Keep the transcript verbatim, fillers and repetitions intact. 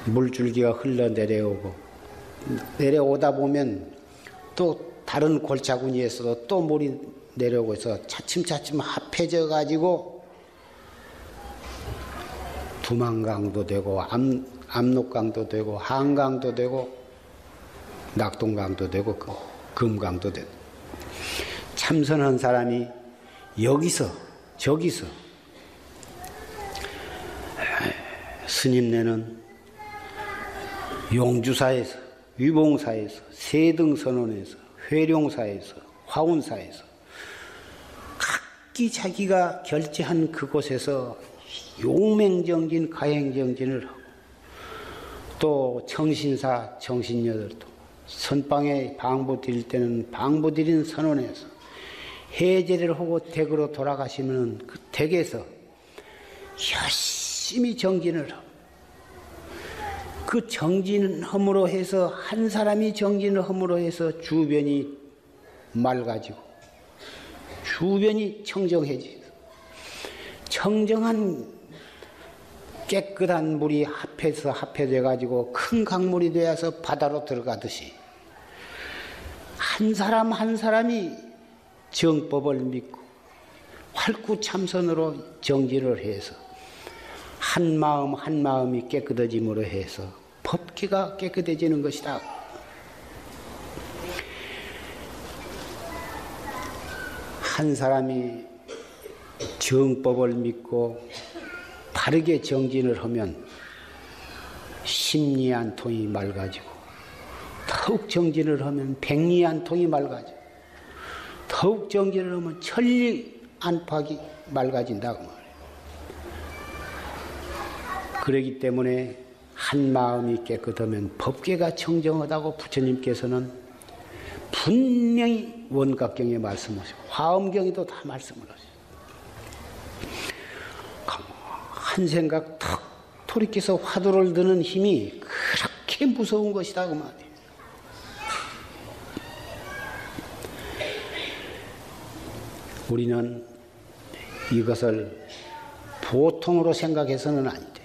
물줄기가 흘러 내려오고 내려오다 보면 또 다른 골짜구니에서도 또 물이 내려오고 해서 차츰차츰 합해져 가지고 두만강도 되고 압, 압록강도 되고 한강도 되고 낙동강도 되고 금강도 되고 참선한 사람이 여기서 저기서 스님네는 용주사에서 위봉사에서 세등선원에서 회룡사에서 화운사에서 각기 자기가 결제한 그곳에서 용맹정진 가행정진을 하고 또 청신사 청신녀들도 선방에 방부 드릴 때는 방부 드린 선원에서 해제를 하고 댁으로 돌아가시면 그 댁에서 열심히 정진을 하고 그 정진함으로 해서 한 사람이 정진을 함으로 해서 주변이 맑아지고 주변이 청정해지고 청정한 깨끗한 물이 합해서 합해져 가지고 큰 강물이 되어서 바다로 들어가듯이 한 사람 한 사람이 정법을 믿고 활구참선으로 정진을 해서 한 마음 한 마음이 깨끗해짐으로 해서 법계가 깨끗해지는 것이다. 한 사람이 정법을 믿고 바르게 정진을 하면 십리 한 통이 맑아지고 더욱 정진을 하면 백리 한 통이 맑아지고 더욱 정진을 하면 천리 안팎이 맑아진다고 말이에요. 그러기 때문에 한 마음이 깨끗하면 법계가 청정하다고 부처님께서는 분명히 원각경에 말씀하시고 화엄경에도 다 말씀을 하시고 한 생각 턱 돌이켜서 화두를 드는 힘이 그렇게 무서운 것이다 그 말이에요. 우리는 이것을 보통으로 생각해서는 안 돼.